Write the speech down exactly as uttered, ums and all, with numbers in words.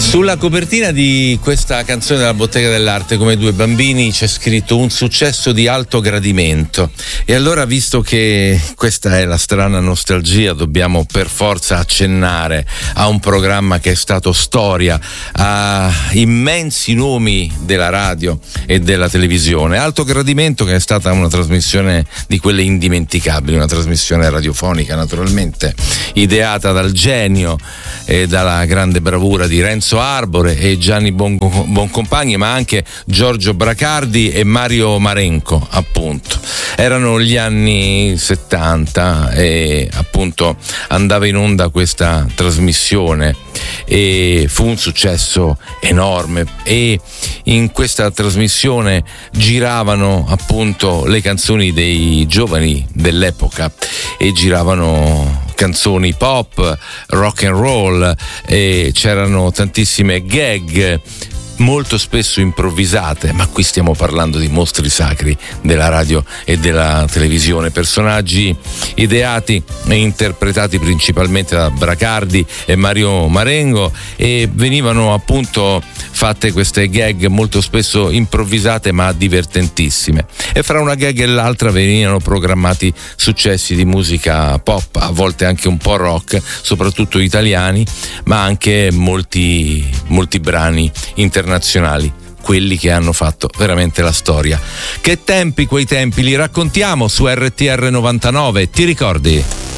Sulla copertina di questa canzone della Bottega dell'Arte, Come due bambini, c'è scritto un successo di alto gradimento. E allora, visto che questa è la strana nostalgia, dobbiamo per forza accennare a un programma che è stato storia, a immensi nomi della radio e della televisione. Alto gradimento, che è stata una trasmissione di quelle indimenticabili, una trasmissione radiofonica naturalmente, ideata dal genio e dalla grande bravura di Renzo Arbore e Gianni Boncompagni, ma anche Giorgio Bracardi e Mario Marenco, appunto. Erano gli anni settanta e appunto andava in onda questa trasmissione e fu un successo enorme, e in questa trasmissione giravano appunto le canzoni dei giovani dell'epoca e giravano canzoni pop, rock and roll, e c'erano tantissime gag molto spesso improvvisate, ma qui stiamo parlando di mostri sacri della radio e della televisione, personaggi ideati e interpretati principalmente da Bracardi e Mario Marengo, e venivano appunto fatte queste gag molto spesso improvvisate ma divertentissime, e fra una gag e l'altra venivano programmati successi di musica pop, a volte anche un po' rock, soprattutto italiani, ma anche molti molti brani internazionali, quelli che hanno fatto veramente la storia. Che tempi quei tempi, li raccontiamo su R T R novantanove, ti ricordi?